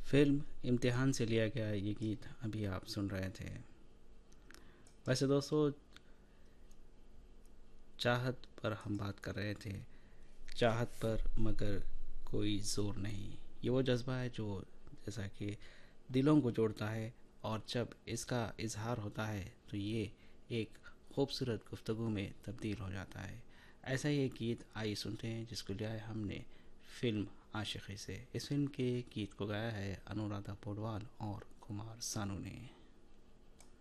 Film इम्तिहान से लिया गया ये गीत अभी आप सुन रहे थे। वैसे दोस्तों, चाहत पर हम बात कर रहे थे, चाहत पर मगर कोई ज़ोर नहीं। ये वो जज्बा है जो जैसा कि दिलों को जोड़ता है, और जब इसका इजहार होता है तो ये एक खूबसूरत गुफ्तगू में तब्दील हो जाता है। ऐसा ही एक गीत आइए सुनते हैं जिसको लिया है हमने फिल्म आशिकी से। इस फिल्म के गीत को गाया है अनुराधा पौडवाल और कुमार सानू ने।